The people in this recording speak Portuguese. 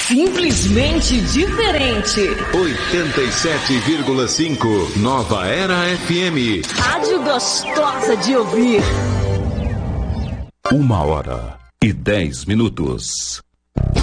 Simplesmente diferente. 87,5 Nova Era FM. Rádio gostosa de ouvir. 1h10.